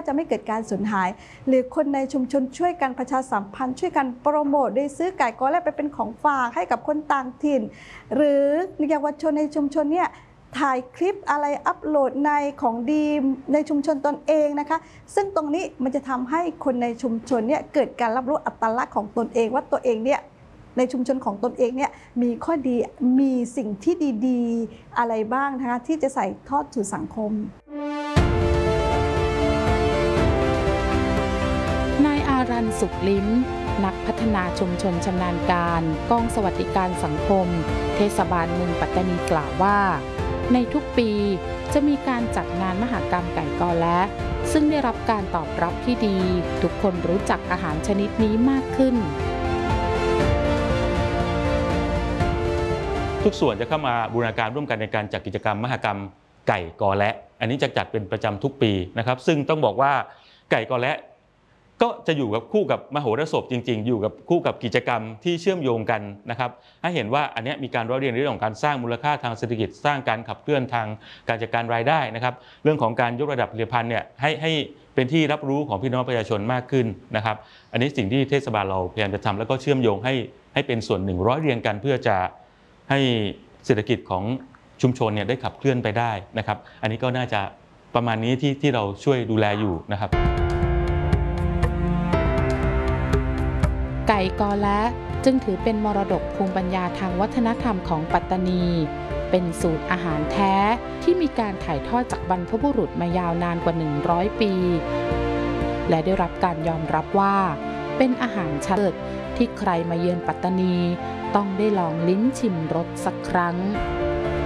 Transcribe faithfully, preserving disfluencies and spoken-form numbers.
จะไม่เกิดการสูญหายหรือคนในชุมชนช่วยกันประชาสัมพันธ์ช่วยกันโปรโมทโดยซื้อไก่กอแลไปเป็นของฝากให้กับคนต่างถิ่นหรือเยาวชนในชุมชนเนี่ยถ่ายคลิปอะไรอัปโหลดในของดีในชุมชนตนเองนะคะซึ่งตรงนี้มันจะทำให้คนในชุมชนเนี่ยเกิดการรับรู้อัตลักษณ์ของตนเองว่าตัวเองเนี่ยในชุมชนของตนเองเนี่ยมีข้อดีมีสิ่งที่ดีๆอะไรบ้างนะคะที่จะใส่ทอดสู่สังคมนายอารันสุขลิ้มนักพัฒนาชุมชนชำนาญการกองสวัสดิการสังคมเทศบาลเมืองปัตตานีกล่าวว่าในทุกปีจะมีการจัดงานมหกรรมไก่กอและซึ่งได้รับการตอบรับที่ดีทุกคนรู้จักอาหารชนิดนี้มากขึ้นทุกส่วนจะเข้ามาบูรณาการร่วมกันในการจัดกิจกรรมมหกรรมไก่กอและอันนี้จะจัดเป็นประจำทุกปีนะครับซึ่งต้องบอกว่าไก่กอและก็จะอยู่กับคู่กับมโหรสพจริงๆอยู่กับคู่กับกิจกรรมที่เชื่อมโยงกันนะครับให้เห็นว่าอันนี้มีการร้อยเรียนเรื่องของการสร้างมูลค่าทางเศรษฐกิจสร้างการขับเคลื่อนทางการจัดการรายได้นะครับเรื่องของการยกระดับผลิตภัณฑ์เนี่ยให้ให้เป็นที่รับรู้ของพี่น้องประชาชนมากขึ้นนะครับอันนี้สิ่งที่เทศบาลเราพยายามจะทำแล้วก็เชื่อมโยงให้ให้เป็นส่วนหนึ่งร้อยเรียงกันเพื่อจะให้เศรษฐกิจของชุมชนเนี่ยได้ขับเคลื่อนไปได้นะครับอันนี้ก็น่าจะประมาณนี้ที่ที่เราช่วยดูแลอยู่นะครับไก่กอและจึงถือเป็นมรดกภูมิปัญญาทางวัฒนธรรมของปัตตานีเป็นสูตรอาหารแท้ที่มีการถ่ายทอดจากบรรพบุรุษมายาวนานกว่าหนึ่งร้อยปีและได้รับการยอมรับว่าเป็นอาหารเลิศที่ใครมาเยือนปัตตานีต้องได้ลองลิ้มชิมรสสักครั้ง